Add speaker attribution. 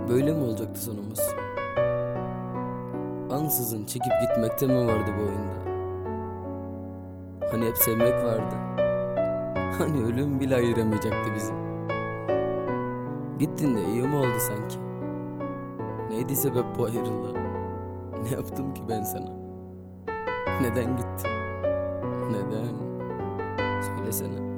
Speaker 1: Böyle mi olacaktı sonumuz? Ansızın çekip gitmekte mi vardı bu oyunda? Hani hep sevmek vardı. Hani ölüm bile ayıramayacaktı bizi. Gittin de iyi mi oldu sanki? Neydi sebep bu ayrılığa? Ne yaptım ki ben sana? Neden gittin? Neden? Söylesene.